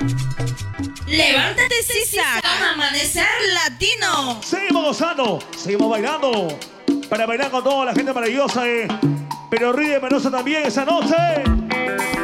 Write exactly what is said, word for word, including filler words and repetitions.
Levántate, Sisa, con Amanecer Latino. Seguimos gozando, seguimos bailando. Para bailar con toda la gente maravillosa, eh. Pero Ríe Menosa también esa noche.